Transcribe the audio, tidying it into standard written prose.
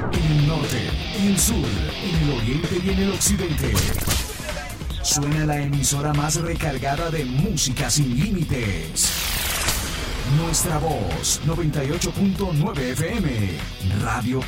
En el norte, en el sur, en el oriente y en el occidente. Suena la emisora más recargada de música sin límites. Nuestra voz, 98.9 FM, Radio